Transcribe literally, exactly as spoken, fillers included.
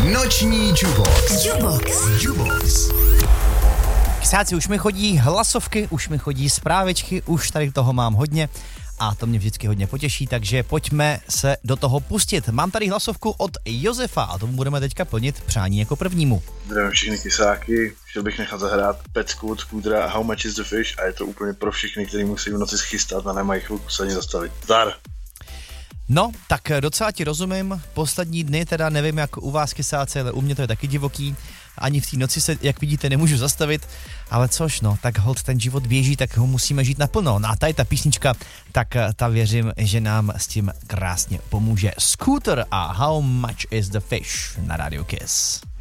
Noční Jubox. Jubox. Jubox. Kisáci, už mi chodí hlasovky, už mi chodí zprávičky, už tady toho mám hodně a to mě vždycky hodně potěší, takže pojďme se do toho pustit. Mám tady hlasovku od Josefa a tomu budeme teďka plnit přání jako prvnímu. Zdravím všechny kysáky, chtěl bych nechat zahrát pecku od Scootera How Much Is The Fish a je to úplně pro všechny, kteří musí v noci schystat a nemají chvilku se ani zastavit. Zdar! No, tak docela ti rozumím, poslední dny teda nevím jak u vás kysáci, ale u mě to je taky divoký, ani v té noci se, jak vidíte, nemůžu zastavit, ale což no, tak hold ten život běží, tak ho musíme žít naplno. No a tady ta písnička, tak ta věřím, že nám s tím krásně pomůže. Scooter a How Much Is The Fish na Radio Kiss.